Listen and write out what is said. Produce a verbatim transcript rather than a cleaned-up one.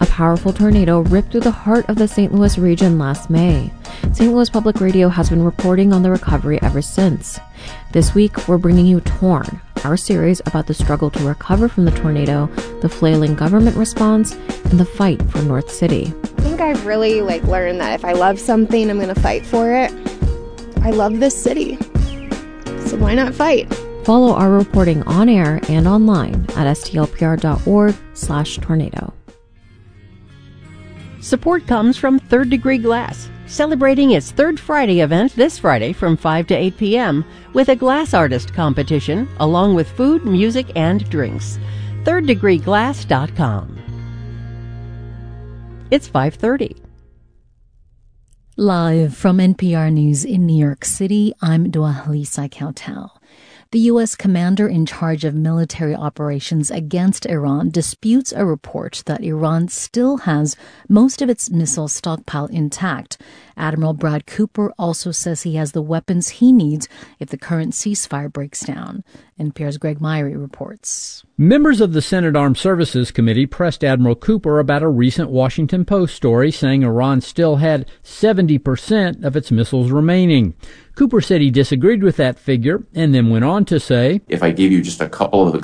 A powerful tornado ripped through the heart of the Saint Louis region last May. Saint Louis Public Radio has been reporting on the recovery ever since. This week, we're bringing you Torn, our series about the struggle to recover from the tornado, the flailing government response, and the fight for North City. I think I've really like learned that if I love something, I'm going to fight for it. I love this city, so why not fight? Follow our reporting on air and online at s t l p r dot org slash tornado. Support comes from Third Degree Glass, celebrating its Third Friday event this Friday from five to eight p.m. with a glass artist competition, along with food, music, and drinks. third degree glass dot com. It's five thirty. Live from N P R News in New York City, I'm Dwalisa Kautel. The U S commander in charge of military operations against Iran disputes a report that Iran still has most of its missile stockpile intact. Admiral Brad Cooper also says he has the weapons he needs if the current ceasefire breaks down. N P R's Greg Myrie reports. Members of the Senate Armed Services Committee pressed Admiral Cooper about a recent Washington Post story saying Iran still had seventy percent of its missiles remaining. Cooper said he disagreed with that figure and then went on to say, if I gave you just a couple of